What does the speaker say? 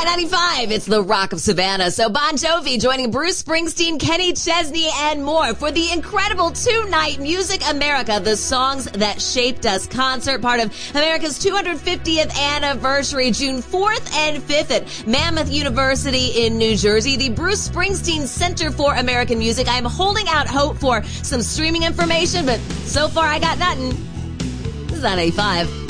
Y95, it's the Rock of Savannah. So Bon Jovi joining Bruce Springsteen, Kenny Chesney, and more for the incredible two-night Music America, the Songs That Shaped Us concert, part of America's 250th anniversary, June 4th and 5th at Mammoth University in New Jersey, the Bruce Springsteen Center for American Music. I'm holding out hope for some streaming information, but so far I got nothing. This is Y95.